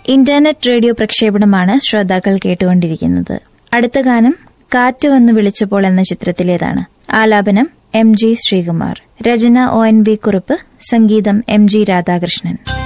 Internet radio പ്രക്ഷേപണമാണ് ശ്രോതാക്കൾ കേട്ടുകൊണ്ടിരിക്കുന്നത്. അടുത്ത ഗാനം കാറ്റ് വന്ന് വിളിച്ചപ്പോൾ എന്ന ചിത്രത്തിലേതാണ്. ആലാപനം MG ശ്രീകുമാർ, രചന ONV കുറുപ്പ്, സംഗീതം MG രാധാകൃഷ്ണൻ.